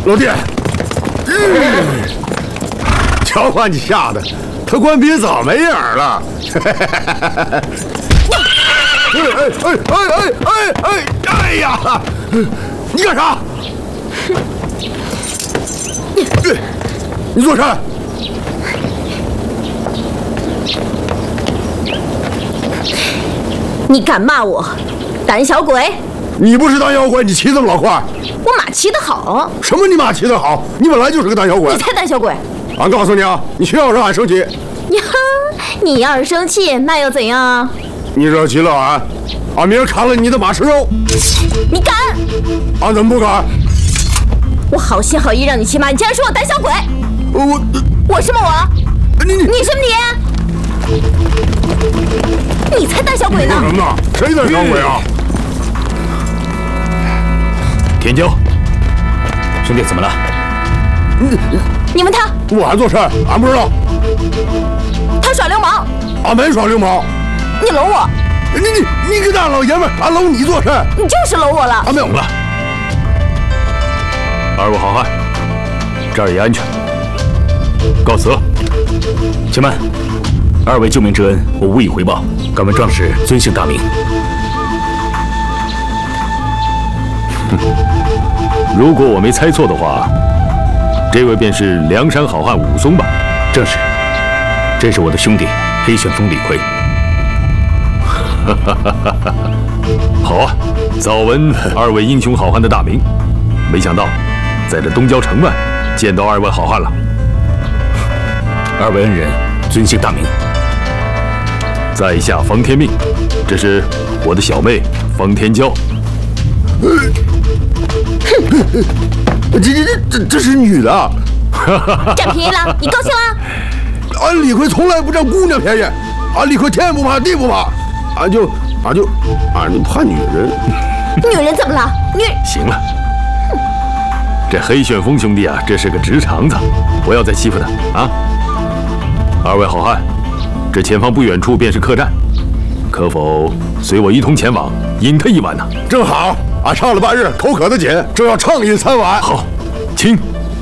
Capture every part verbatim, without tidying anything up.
老弟，嗯，瞧把你吓的，他官兵早没影了。哎哎哎哎哎哎哎呀！你干啥？你做啥？ 你敢骂我，胆小鬼！ 你不是胆小鬼，你骑这么老快？ 我马骑得好。 什么？你马骑得好？你本来就是个胆小鬼。 你才胆小鬼！ 俺告诉你啊，你要让俺生气， 呀，你要是生气，那又怎样？ 你惹急了俺，俺明儿砍了你的马吃肉。 你敢？ 俺怎么不敢？ 我好心好意让你骑马，你竟然说我胆小鬼！ 我我什么我？ 你你你什么你？你才胆小鬼呢！ 说什么呢？谁胆小鬼啊？ 田娇，兄弟怎么了？ 你你问他。 我还做事，俺不知道。 他耍流氓。 俺没耍流氓。 你搂我。 你你你个大老爷们，俺搂你做事。 你就是搂我了。 俺没有了。二位好汉，这儿也安全，告辞了。且慢，二位救命之恩，我无以回报。敢问壮士尊姓大名？如果我没猜错的话，这位便是梁山好汉武松吧？正是，这是我的兄弟黑旋风李逵。好啊，早闻二位英雄好汉的大名，没想到在这东郊城外见到二位好汉了。二位恩人尊姓大名？在下方天命，这是我的小妹方天娇。 这这这这这是女的， 占便宜了，你高兴了？ 俺李逵从来不占姑娘便宜，俺李逵天不怕地不怕，俺就俺就俺就怕女人。 女人怎么了？女行了，这黑旋风兄弟啊，这是个直肠子，不要再欺负他啊！二位好汉，这前方不远处便是客栈，可否随我一同前往，饮他一碗呢？ 正好。俺唱了半日，口渴得紧，正要畅饮三碗。 好，请。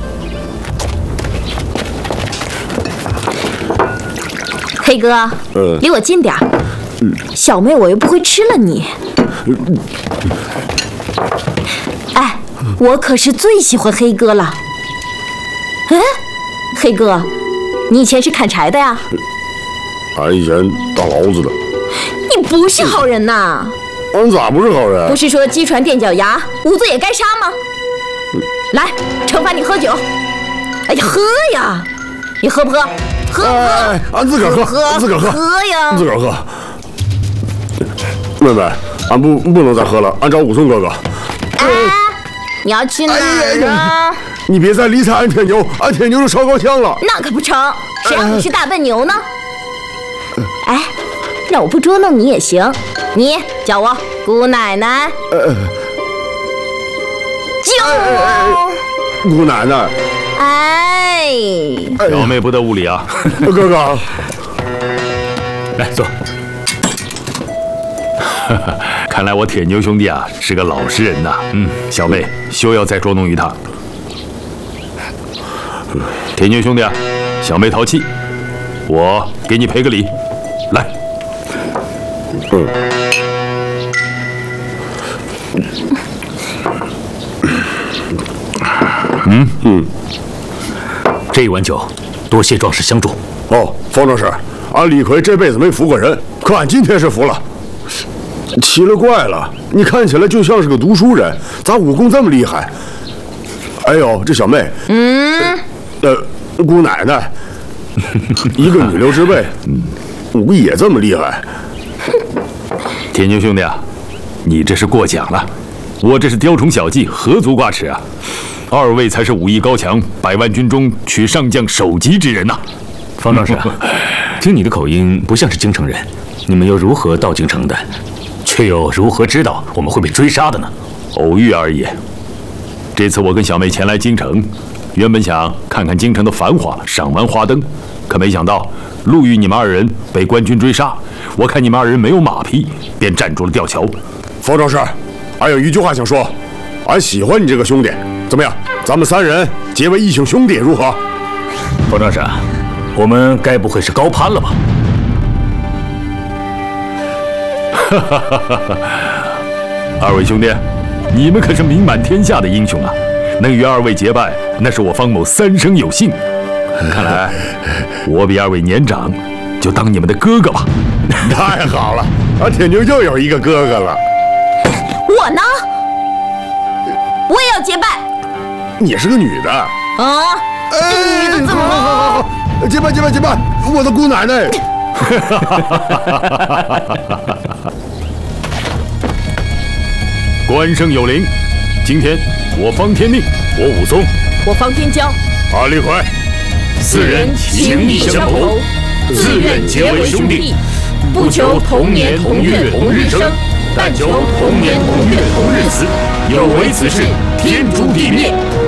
黑哥， 呃， 离我近点儿。 嗯， 小妹我又不会吃了你。 嗯、 哎，我可是最喜欢黑哥了。哎，黑哥，你以前是砍柴的呀？ 俺以前当牢子的。 你不是好人呐！ 俺咋不是好人？ 不是说鸡传垫脚牙，无罪也该杀吗？ 嗯、 来，惩罚你喝酒。哎呀，喝呀！你喝不喝？喝不喝？ 哎，俺自个儿喝， 喝， 自个儿喝， 喝呀！ 自个儿喝。妹妹，俺不不能再喝了，俺找武松哥哥。 哎，你要去哪儿啊？ 你别再理睬俺铁牛，俺铁牛都烧高香了。 那可不成，谁让你去大笨牛呢？哎，让我不捉弄你也行。你叫我姑奶奶， 呃， 就姑奶奶， 哎， 小妹不得无礼啊！ 哥哥， 来坐。看来我铁牛兄弟啊是个老实人呐。嗯，小妹休要再捉弄于他。铁牛兄弟啊，小妹淘气，我给你赔个礼，来。 嗯。 嗯嗯，这一碗酒，多谢壮士相助。 哦，方壮士，俺李逵这辈子没服过人，可俺今天是服了。奇了怪了，你看起来就像是个读书人，咋武功这么厉害？哎呦，这小妹， 嗯， 呃，姑奶奶，一个女流之辈，武艺也这么厉害？ 铁牛兄弟啊，你这是过奖了，我这是雕虫小技，何足挂齿啊！二位才是武艺高强，百万军中取上将首级之人呐、啊。方壮士，听你的口音不像是京城人，你们又如何到京城的？却又如何知道我们会被追杀的呢？偶遇而已。这次我跟小妹前来京城，原本想看看京城的繁华，赏完花灯，可没想到路遇你们二人被官军追杀。我看你们二人没有马匹，便站住了吊桥。 方壮士，俺有一句话想说，俺喜欢你这个兄弟，怎么样？ 咱们三人结为义兄兄弟，如何？ 方丈山，我们该不会是高攀了吧？哈哈哈哈哈！二位兄弟，你们可是名满天下的英雄啊！能与二位结拜，那是我方某三生有幸。看来我比二位年长，就当你们的哥哥吧。 太好了，啊，铁牛又有一个哥哥了。 我呢？我也要结拜。 你是个女的啊？这女的怎么了？ 结拜结拜结拜！我的姑奶奶！ 关圣有灵，今天我方天命，我武松， 我方天骄， 二李逵， 四人情义相投，自愿结为兄弟， 不求同年同月同日生， 但求同年同月同日死。有违此事，天诛地灭。